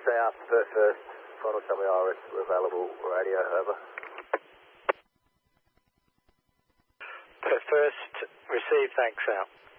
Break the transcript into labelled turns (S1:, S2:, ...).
S1: south, Perth first, final WRS available, radio, over.
S2: Perth first, receive, thanks, out.